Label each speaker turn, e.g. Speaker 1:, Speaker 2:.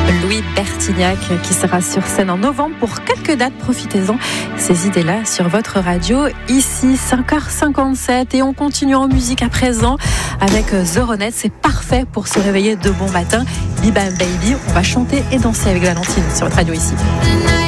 Speaker 1: Louis Bertignac qui sera sur scène en novembre pour quelques dates. Profitez-en, ces idées-là sur votre radio. Ici, 5h57 et on continue en musique à présent avec The Ronettes. C'est parfait pour se réveiller de bon matin. Be Bam Baby, on va chanter et danser avec Valentine sur votre radio ici.